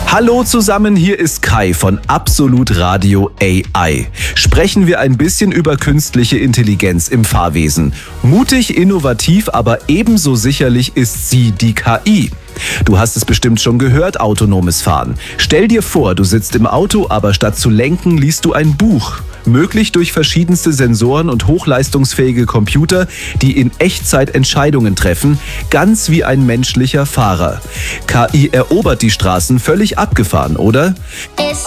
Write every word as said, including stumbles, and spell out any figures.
Hallo zusammen, hier ist Kai von Absolut Radio A I. Sprechen wir ein bisschen über künstliche Intelligenz im Fahrwesen. Mutig, innovativ, aber ebenso sicherlich ist sie die K I. Du hast es bestimmt schon gehört, autonomes Fahren. Stell dir vor, du sitzt im Auto, aber statt zu lenken, liest du ein Buch. Möglich durch verschiedenste Sensoren und hochleistungsfähige Computer, die in Echtzeit Entscheidungen treffen, ganz wie ein menschlicher Fahrer. K I erobert die Straßen, völlig abgefahren, oder? Ist